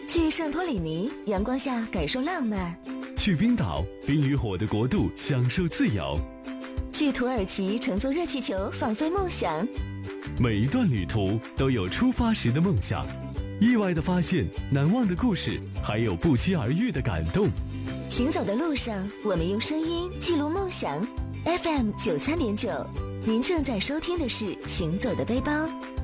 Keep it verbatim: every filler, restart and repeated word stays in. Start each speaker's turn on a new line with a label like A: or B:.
A: 去圣托里尼，阳光下感受浪漫；
B: 去冰岛，冰与火的国度，享受自由；
A: 去土耳其，乘坐热气球，放飞梦想。
B: 每一段旅途都有出发时的梦想，意外的发现，难忘的故事，还有不期而遇的感动。
A: 行走的路上，我们用声音记录梦想。F M 九三点九，您正在收听的是《行走的背包》。